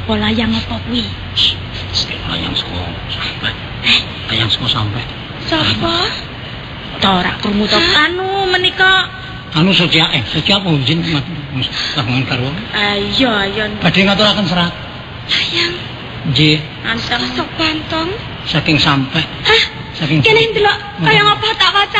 Apa layang apa kuwi? Layang saka sampai. Layang saka sampai. Sapa? Ora krungu to anu menika. Anu Socia punjin kagungan karo. Iya. Badhe ngaturaken serat. Layang. Nggih. Anteng sok bantong. Saking sampai. Hah? Saking Kene ndelok kaya ngapa tak waca.